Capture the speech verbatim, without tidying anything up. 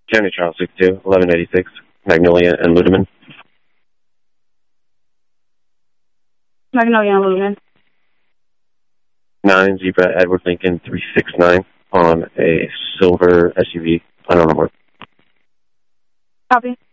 County Trial sixty-two, eleven eighty-six, Magnolia and Ludeman. Magnolia and Ludeman. nine Zebra Edward Lincoln three six nine on a silver S U V, unknown number. Copy.